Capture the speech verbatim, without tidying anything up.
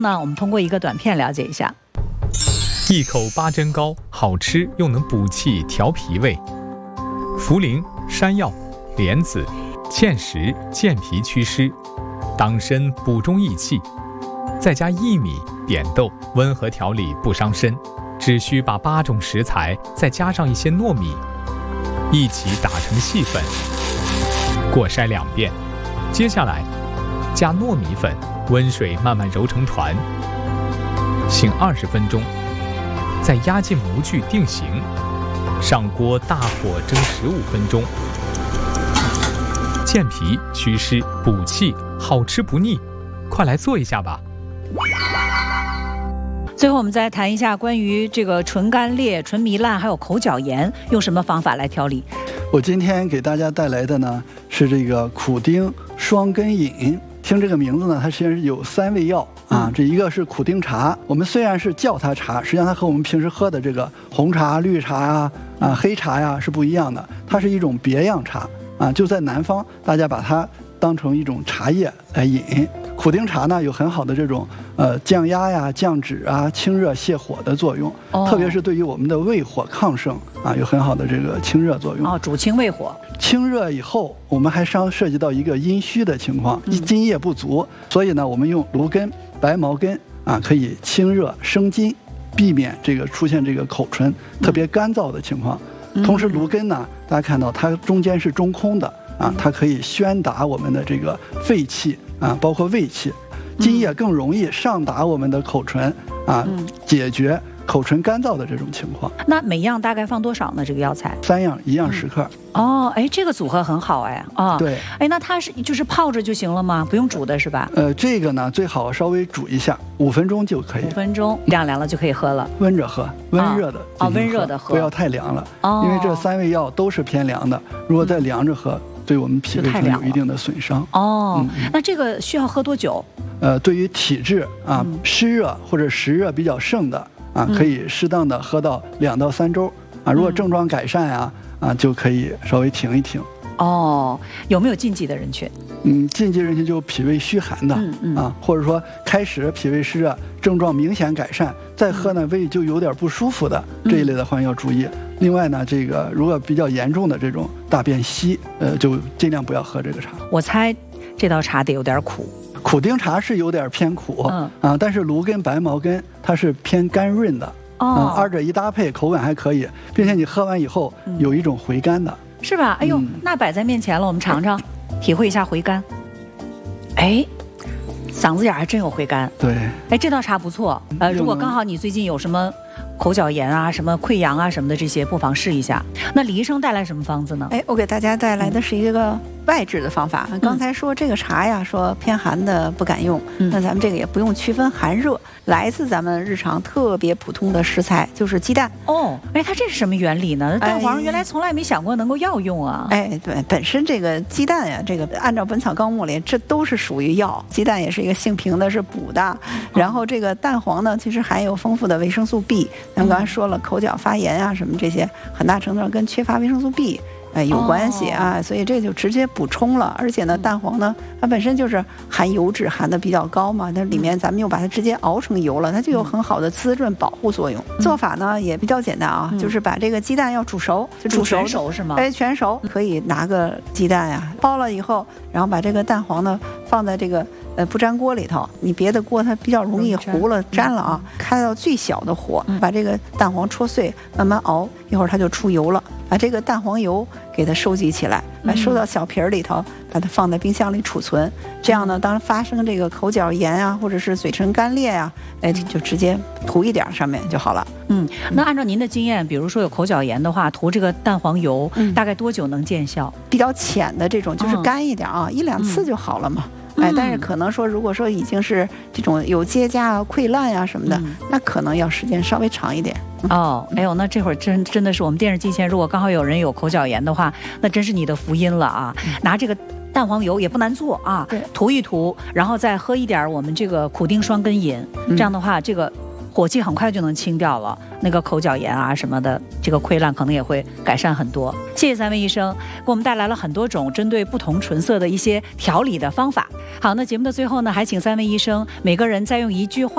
那我们通过一个短片了解一下。 一口八珍糕，好吃又能补气调脾胃。茯苓、山药、莲子、芡实健脾祛湿，党参补中益气，再加薏米、扁豆，温和调理不伤身。只需把八种食材再加上一些糯米，一起打成细粉，过筛两遍。接下来加糯米粉，温水慢慢揉成团，醒二十分钟，再压进模具定型。上锅大火蒸十五分钟，健脾祛湿补气，好吃不腻，快来做一下吧。 最后我们再谈一下关于这个唇干裂、唇糜烂还有口角炎用什么方法来调理。 我今天给大家带来的呢是这个苦丁双根饮。听这个名字呢，它实际上是有三味药啊。这一个是苦丁茶，我们虽然是叫它茶，实际上它和我们平时喝的这个红茶、绿茶呀、啊、啊黑茶呀是不一样的，它是一种别样茶啊。就在南方，大家把它当成一种茶叶来饮。苦丁茶呢有很好的这种呃降压呀、降脂啊、清热泻火的作用，哦、特别是对于我们的胃火亢盛啊有很好的这个清热作用。 哦，主清胃火。 清热以后，我们还伤涉及到一个阴虚的情况，津液不足，嗯、所以呢，我们用芦根、白茅根啊，可以清热生津，避免这个出现这个口唇特别干燥的情况。嗯、同时，芦根呢，大家看到它中间是中空的啊，它可以宣达我们的这个肺气啊，包括胃气，津液更容易上达我们的口唇啊，嗯、解决口唇干燥的这种情况。 那每样大概放多少呢？这个药材三样，一样十克。 嗯哦，哎，这个组合很好哎，啊、哦， 对， 哎，那它是就是泡着就行了吗？不用煮的是吧？ 呃，这个呢最好稍微煮一下，五分钟就可以。 五分钟晾凉了就可以喝了， 温着喝，温热的啊、哦，温热的喝， 不要太凉了， 哦， 因为这三味药都是偏凉的，如果再凉着喝，嗯、对我们脾胃上有一定的损伤。 哦，嗯、那这个需要喝多久？ 呃，对于体质啊、嗯、湿热或者实热比较盛的啊，可以适当的喝到两到三周啊，如果症状改善啊。啊，就可以稍微停一停。 哦，有没有禁忌的人群？ 嗯，禁忌人群就脾胃虚寒的，嗯嗯啊，或者说开始脾胃湿热，症状明显改善，再喝呢胃就有点不舒服的、嗯、这一类的患要注意。另外呢，这个如果比较严重的这种大便稀，呃，就尽量不要喝这个茶。 我猜这道茶得有点苦。 苦丁茶是有点偏苦，嗯啊，但是芦根、白茅根它是偏甘润的。哦、嗯，二者一搭配，口感还可以，并且你喝完以后有一种回甘的， 嗯、是吧？哎呦，嗯、那摆在面前了，我们尝尝，体会一下回甘。哎，嗓子眼还真有回甘。 对， 哎，这道茶不错。呃，如果刚好你最近有什么口角炎啊、什么溃疡啊什么的这些，不妨试一下。那李医生带来什么方子呢？ 哎，我给大家带来的是一个外治的方法。嗯、刚才说这个茶呀，说偏寒的不敢用，嗯、那咱们这个也不用区分寒热，来自咱们日常特别普通的食材，就是鸡蛋。 哦，哎，它这是什么原理呢？蛋黄原来从来没想过能够药用啊。 哎，对，本身这个鸡蛋呀，这个按照《本草纲目》里，这都是属于药。鸡蛋也是一个性平的，是补的。然后这个蛋黄呢，其实含有丰富的维生素 B。咱们刚才说了，口角发炎啊什么这些，很大程度上跟缺乏维生素 B。哎，有关系啊， oh. 所以这就直接补充了。而且呢，蛋黄呢，它本身就是含油脂含的比较高嘛，它里面咱们又把它直接熬成油了，它就有很好的滋润保护作用。嗯、做法呢也比较简单啊，嗯、就是把这个鸡蛋要煮熟，就煮全熟是吗？ 哎，全熟，可以拿个鸡蛋呀、啊，剥了以后，然后把这个蛋黄呢放在这个呃不粘锅里头，你别的锅它比较容易糊了粘了啊，开到最小的火，把这个蛋黄戳碎，慢慢熬，一会儿它就出油了。把这个蛋黄油给它收集起来，把收到小瓶儿里头，把它放在冰箱里储存。这样呢，当发生这个口角炎啊，或者是嘴唇干裂啊，哎，就直接涂一点上面就好了。 嗯，那按照您的经验，比如说有口角炎的话，涂这个蛋黄油，嗯、大概多久能见效？ 比较浅的这种，就是干一点啊，嗯、一两次就好了嘛。嗯、哎，但是可能说，如果说已经是这种有结痂啊、溃烂呀、啊、什么的，嗯、那可能要时间稍微长一点。 哦，哎呦，那这会儿真真的是我们电视机前，如果刚好有人有口角炎的话，那真是你的福音了啊！嗯、拿这个蛋黄油也不难做啊，涂一涂，然后再喝一点我们这个苦丁双根饮，嗯、这样的话，这个火气很快就能清掉了，那个口角炎啊什么的，这个溃烂可能也会改善很多。谢谢三位医生，给我们带来了很多种针对不同唇色的一些调理的方法。好，那节目的最后呢，还请三位医生每个人再用一句话